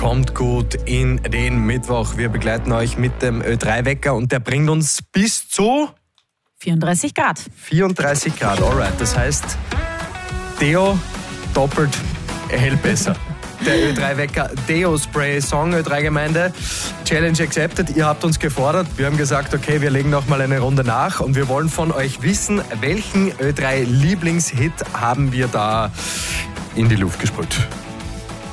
Kommt gut in den Mittwoch. Wir begleiten euch mit dem Ö3-Wecker und der bringt uns bis zu 34 Grad. 34 Grad, alright. Das heißt, Deo doppelt hell besser. Der Ö3-Wecker Deo-Spray Song Ö3-Gemeinde. Challenge accepted. Ihr habt uns gefordert. Wir haben gesagt, okay, wir legen noch mal eine Runde nach und wir wollen von euch wissen, welchen Ö3-Lieblingshit haben wir da in die Luft gesprüht.